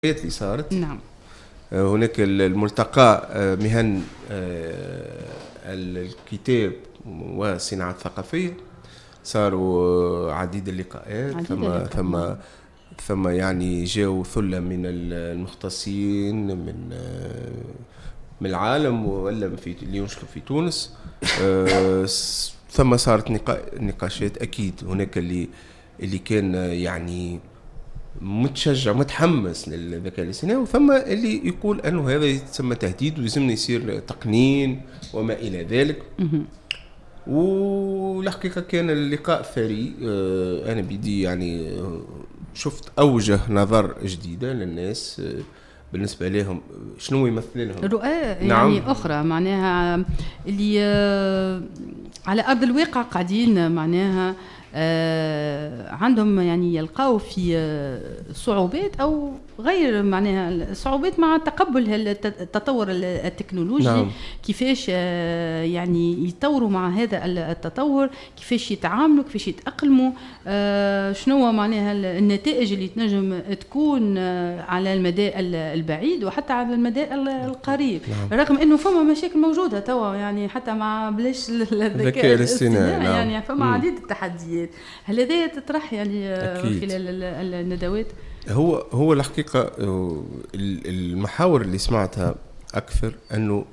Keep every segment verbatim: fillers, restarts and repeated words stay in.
اللي صارت. نعم. هناك الملتقى مهن الكتاب والصناعة الثقافية، صاروا عديد اللقاءات. عديد ثم اللقاء. ثم ثم يعني جاءوا ثلة من المختصين من من العالم ولا في اللي ينشطوا في تونس. ثم صارت نقاشات. أكيد هناك اللي اللي كان يعني متشجع متحمس للذكاء الاصطناعي، وثم اللي يقول أنه هذا يتسمى تهديد ويلزمنا يصير تقنين وما إلى ذلك. والحقيقة كان اللقاء ثري. أنا بدي يعني شفت أوجه نظر جديدة للناس بالنسبة لهم، شنو يمثل لهم رؤى يعني نعم. أخرى معناها اللي على أرض الواقع قاعدين معناها آه عندهم يعني يلقاو في آه صعوبات أو غير معناها صعوبات مع تقبل التطور التكنولوجي. نعم. كيفاش آه يعني يتطوروا مع هذا التطور، كيفاش يتعاملوا، كيفاش يتأقلموا، آه شنو معناها النتائج اللي تنجم تكون آه على المدى البعيد وحتى على المدى القريب. نعم. رغم انه فما مشاكل موجوده توا يعني حتى مع بلاش الذكاء الاصطناعي. نعم. يعني فما مم. عديد التحديات. هل هذا تطرح يعني أكيد. خلال الندوات؟ هو هو الحقيقة المحاور اللي سمعتها أكثر أنه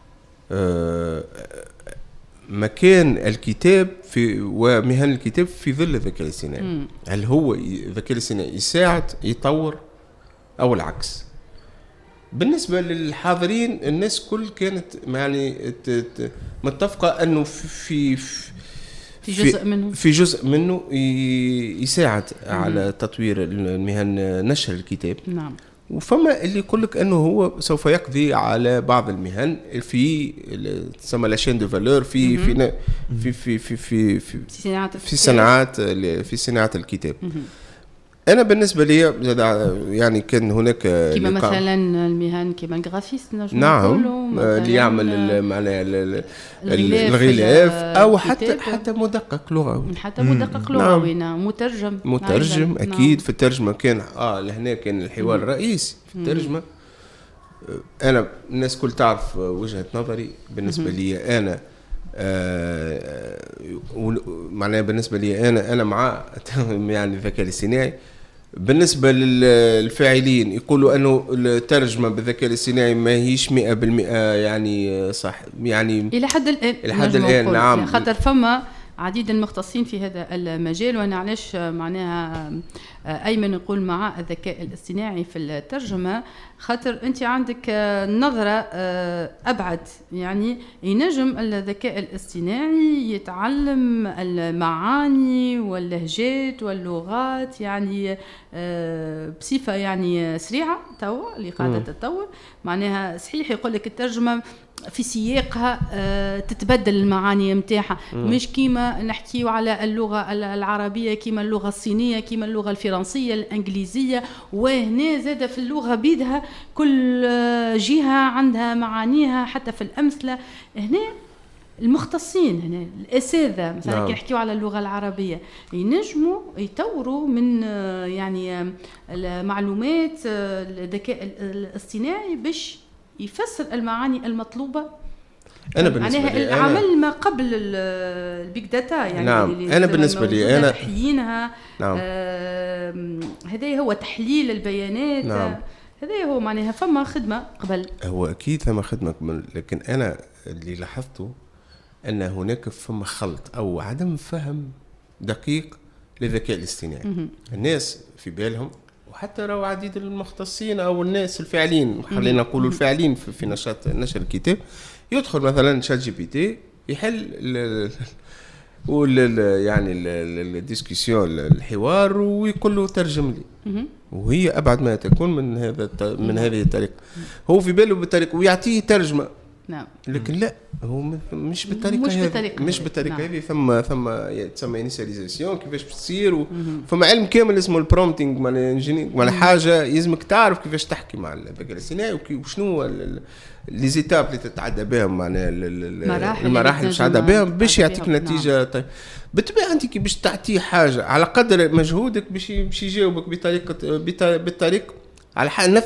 مكان الكتاب في ومهن الكتاب في ظل الذكاء الاصطناعي. هل هو الذكاء الاصطناعي يساعد يطور أو العكس؟ بالنسبة للحاضرين الناس كل كانت يعني متفقة أنه في في في جزء منه في جزء منه يساعد مم. على تطوير المهن نشر الكتاب. نعم. وفما اللي يقول لك انه هو سوف يقضي على بعض المهن في تسمى لاشين دو فالور في في في في في في في صناعة في صناعات في صناعة الكتاب. مم. أنا بالنسبة لي يعني كان هناك كما مثلا المهن كما الجرافيست نعم اللي يعمل معناها الغلاف أو حتى حتى مدقق لغوي حتى مدقق لغوي نعم. مترجم مترجم أكيد. نعم. في الترجمة كان آه لهنا كان الحوار الرئيسي في الترجمة. أنا الناس كل تعرف وجهة نظري بالنسبة لي أنا آه معناها بالنسبة لي أنا أنا مع يعني الذكاء الاصطناعي. بالنسبة للفاعلين يقولوا أنه الترجمة بالذكاء الاصطناعي ما هيش مئة بالمئة يعني صح يعني إلى حد الآن إلى حد الآن نعم. خاطر فما عديد المختصين في هذا المجال. وأنا علاش معناها أيمن يقول مع الذكاء الاصطناعي في الترجمة، خاطر أنت عندك نظرة أبعد. يعني ينجم الذكاء الاصطناعي يتعلم المعاني واللهجات واللغات يعني بصفة يعني سريعة توا اللي قاعدة تتطور. معناها صحيح يقول لك الترجمة في سياقها أه تتبدل المعاني متاعها، مش كيما نحكيو على اللغة العربية كيما اللغة الصينية كيما اللغة الفرنسية الإنجليزية. وهنا زاد في اللغة بيدها كل جهة عندها معانيها حتى في الأمثلة. هنا المختصين هنا الأساتذة مثلا نعم. كي نحكيو على اللغة العربية ينجموا يطوروا من يعني المعلومات الذكاء الاصطناعي باش يفسر المعاني المطلوبة. أنا بالنسبة يعني لي العمل أنا ما قبل البيج داتا يعني نعم. أنا بالنسبة لي أنا تحيينها نعم. آه هذا هو تحليل البيانات. نعم. هذا هو معناها فما خدمة قبل. هو أكيد فما خدمة قبل، لكن أنا اللي لاحظته أن هناك فما خلط أو عدم فهم دقيق للذكاء الاصطناعي. الناس في بالهم وحتى لو عديد المختصين أو الناس الفاعلين خلينا نقول الفاعلين في نشاط نشر الكتاب يدخل مثلا شات جي بي تي يحل وال يعني الديسكسيون الحوار ويقول له ترجم لي، وهي أبعد ما تكون من هذا من هذه الطريقة. هو في باله بالطريقة ويعطيه ترجمة نعم. لكن لا هو مش بالطريقه مش هذه بالطريقه مش بالطريقه نعم. هذه. ثم ثم تسمى انيشاليزاسيون كيفاش بتصير فما علم كامل اسمه البرومبتينغ مال انجينير ولا حاجه يلزمك تعرف كيفاش تحكي مع الذكاء الاصطناعي وشنو لي زيتاب اللي تتعدى بهم معناها المراحل اللي تتعدى بهم باش يعطيك نتيجه. طيب بالطبيعه انت كي باش تعطيه حاجه على قدر مجهودك باش باش يجاوبك بطريقه بالطريقه على حال